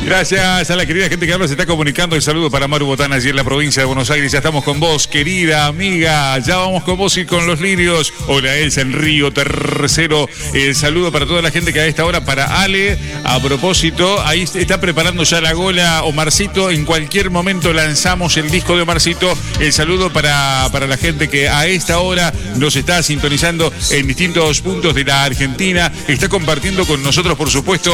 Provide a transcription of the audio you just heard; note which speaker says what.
Speaker 1: Gracias a la querida gente que ahora se está comunicando. El saludo para Maru Botana allí en la provincia de Buenos Aires. Ya estamos con vos, querida amiga. Ya vamos con vos y con los lirios. Hola, Elsa en Río Tercero. El saludo para toda la gente que a esta hora, para Ale. A propósito, ahí está preparando ya la gola Omarcito. En cualquier momento lanzamos el disco de Omarcito. El saludo para la gente que a esta hora nos está sintonizando en distintos puntos de la Argentina. Está compartiendo con nosotros, por supuesto,